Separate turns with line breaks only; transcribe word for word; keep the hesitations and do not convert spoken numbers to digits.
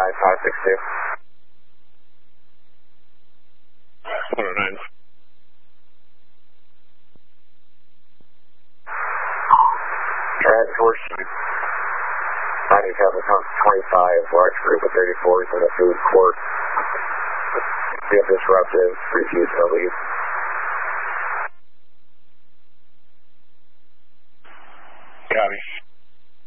nine five six two.
one oh nine.
Transport ninety-seven twenty-five, large group of thirty-fours in the food court. Be disruptive, refuse to leave.